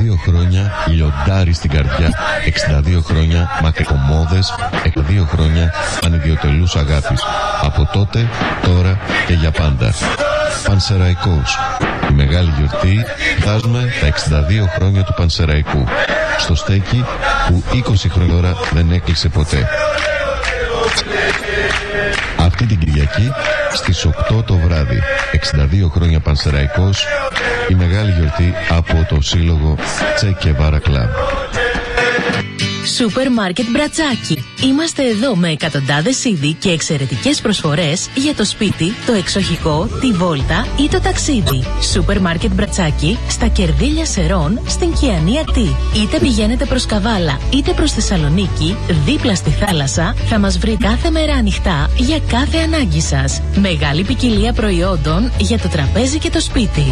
62 χρόνια λιοντάρι στην καρδιά, 62 χρόνια μακρικομόδες, 62 χρόνια ανιδιοτελούς αγάπης. Από τότε, τώρα και για πάντα. Πανσεραϊκός. Η μεγάλη γιορτή φτάζουμε τα 62 χρόνια του Πανσεραϊκού. Στο στέκι που 20 χρόνια τώρα δεν έκλεισε ποτέ. Αυτή την Κυριακή στις 8 το βράδυ, 62 χρόνια Πανσεραϊκός, η μεγάλη γιορτή από το σύλλογο Che Guevara Club. Σούπερ Μάρκετ Μπρατσάκι. Είμαστε εδώ με εκατοντάδες είδη και εξαιρετικές προσφορές για το σπίτι, το εξοχικό, τη βόλτα ή το ταξίδι. Σούπερ Μάρκετ Μπρατσάκι στα Κερδίλια Σερών στην Κιανία T. Είτε πηγαίνετε προς Καβάλα είτε προς Θεσσαλονίκη, δίπλα στη θάλασσα, θα μας βρει κάθε μέρα ανοιχτά για κάθε ανάγκη σας. Μεγάλη ποικιλία προϊόντων για το τραπέζι και το σπίτι.